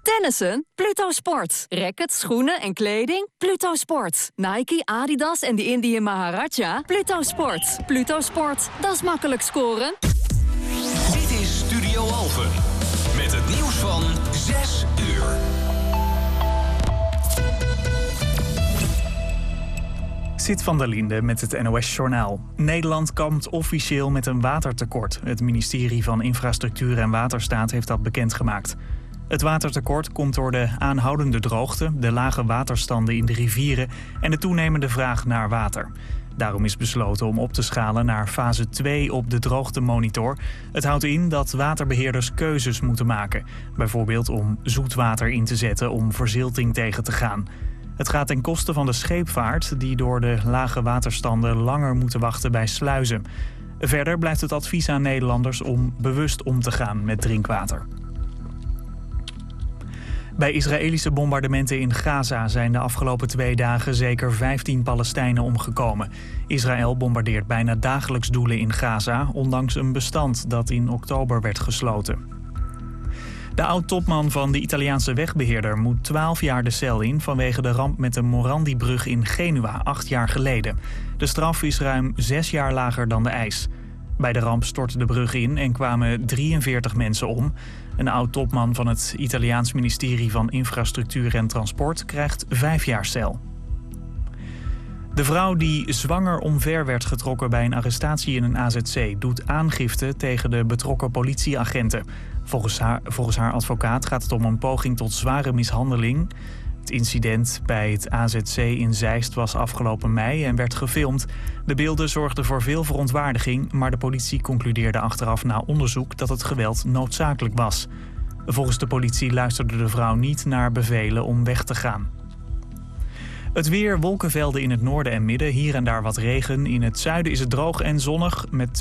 Tennissen? Pluto Sport. Rackets, schoenen en kleding? Pluto Sport. Nike, Adidas en de Indian Maharaja? Pluto Sport. Pluto Sport. Dat is makkelijk scoren. Dit is Studio Alphen. Met het nieuws van 6 uur. Sid van der Linde met het NOS-journaal. Nederland kampt officieel met een watertekort. Het ministerie van Infrastructuur en Waterstaat heeft dat bekendgemaakt. Het watertekort komt door de aanhoudende droogte, de lage waterstanden in de rivieren en de toenemende vraag naar water. Daarom is besloten om op te schalen naar fase 2 op de droogtemonitor. Het houdt in dat waterbeheerders keuzes moeten maken. Bijvoorbeeld om zoetwater in te zetten om verzilting tegen te gaan. Het gaat ten koste van de scheepvaart die door de lage waterstanden langer moeten wachten bij sluizen. Verder blijft het advies aan Nederlanders om bewust om te gaan met drinkwater. Bij Israëlische bombardementen in Gaza zijn de afgelopen 2 dagen zeker 15 Palestijnen omgekomen. Israël bombardeert bijna dagelijks doelen in Gaza, ondanks een bestand dat in oktober werd gesloten. De oud-topman van de Italiaanse wegbeheerder moet 12 jaar de cel in vanwege de ramp met de Morandi-brug in Genua 8 jaar geleden. De straf is ruim 6 jaar lager dan de eis. Bij de ramp stortte de brug in en kwamen 43 mensen om. Een oud-topman van het Italiaans ministerie van Infrastructuur en Transport krijgt 5 jaar cel. De vrouw die zwanger omver werd getrokken bij een arrestatie in een AZC doet aangifte tegen de betrokken politieagenten. Volgens haar advocaat gaat het om een poging tot zware mishandeling. Het incident bij het AZC in Zeist was afgelopen mei en werd gefilmd. De beelden zorgden voor veel verontwaardiging, maar de politie concludeerde achteraf na onderzoek dat het geweld noodzakelijk was. Volgens de politie luisterde de vrouw niet naar bevelen om weg te gaan. Het weer, wolkenvelden in het noorden en midden, hier en daar wat regen. In het zuiden is het droog en zonnig met